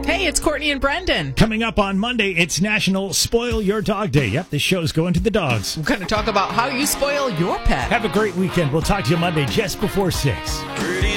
Hey, it's Courtney and Brendan. Coming up on Monday, it's National Spoil Your Dog Day. Yep, this show's going to the dogs. We're going to talk about how you spoil your pet. Have a great weekend. We'll talk to you Monday just before 6.